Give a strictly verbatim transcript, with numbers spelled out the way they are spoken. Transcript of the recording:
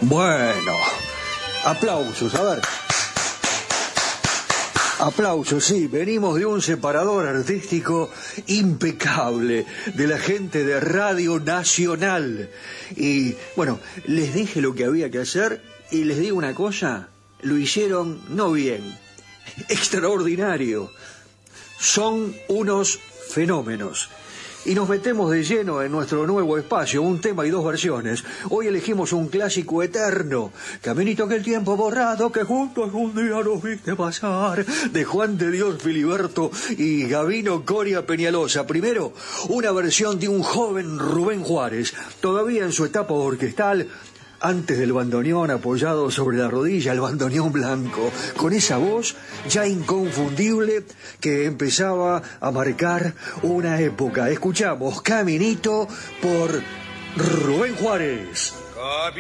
Bueno, aplausos, a ver. Aplausos, sí, venimos de un separador artístico impecable de la gente de Radio Nacional. Y, bueno, les dije lo que había que hacer y les digo una cosa, lo hicieron no bien, extraordinario. Son unos fenómenos. Y nos metemos de lleno en nuestro nuevo espacio, un tema y dos versiones. Hoy elegimos un clásico eterno, Caminito que el tiempo borrado, que juntos un día nos viste pasar, de Juan de Dios Filiberto y Gabino Coria Peñalosa. Primero, una versión de un joven Rubén Juárez, todavía en su etapa orquestal, antes del bandoneón apoyado sobre la rodilla, el bandoneón blanco, con esa voz ya inconfundible que empezaba a marcar una época. Escuchamos Caminito por Rubén Juárez.